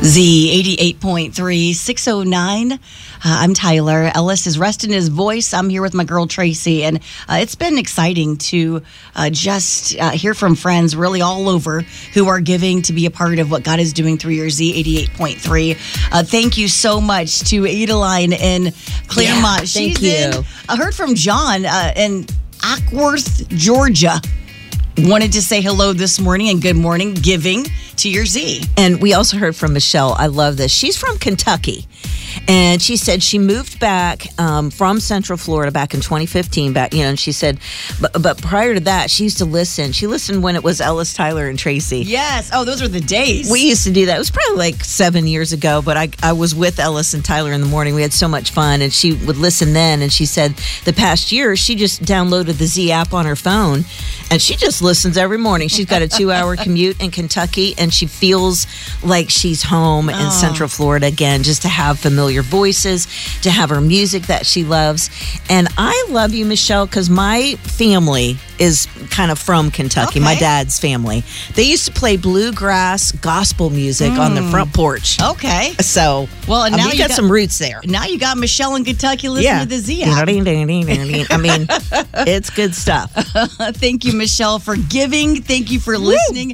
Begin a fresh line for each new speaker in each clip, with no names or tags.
Z 88.3, 609. I'm Tyler. Ellis is resting his voice. I'm here with my girl Tracy, and it's been exciting to just hear from friends really all over who are giving to be a part of what God is doing through your Z 88.3. Thank you so much to Adeline in Claremont.
Thank you.
I heard from John in Ackworth, Georgia. Wanted to say hello this morning and good morning giving to your Z.
And we also heard from Michelle. I love this. She's from Kentucky. And she said she moved back from Central Florida back in 2015. And she said, but prior to that, she used to listen. She listened when it was Ellis, Tyler, and Tracy.
Yes. Oh, those were the days.
We used to do that. It was probably like 7 years ago, but I was with Ellis and Tyler in the morning. We had so much fun, and she would listen then. And she said the past year, she just downloaded the Z app on her phone, and she just listens every morning. She's got a 2-hour commute in Kentucky, and she feels like she's home in Central Florida again, just to have familiar voices, to have her music that she loves. And I love you, Michelle, because my family is kind of from Kentucky, my dad's family. They used to play bluegrass gospel music on the front porch.
Okay.
So,
well, and now
you got some roots there.
Now you got Michelle in Kentucky listening to the Z app.
I mean, it's good stuff.
Thank you, Michelle, for giving. Thank you for listening.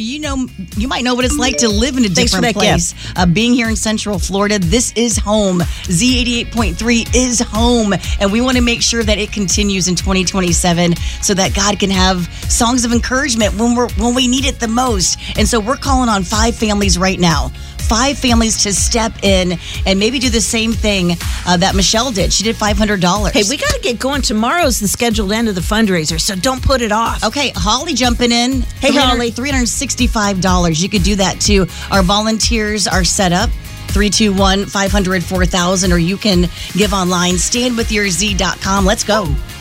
You might know what it's like to live in a different place. Being here in Central Florida, this is home. Z 88.3 is home. And we want to make sure that it continues in 2027 so that God can have songs of encouragement when we need it the most. And so we're calling on 5 families right now. 5 families to step in and maybe do the same thing that Michelle did. She did $500.
Hey, we got to get going. Tomorrow's the scheduled end of the fundraiser, so don't put it off.
Okay, Holly jumping in.
Hey, Holly.
$365. You could do that too. Our volunteers are set up. 321-500-4000, or you can give online. StandWithYourZ.com. Let's go.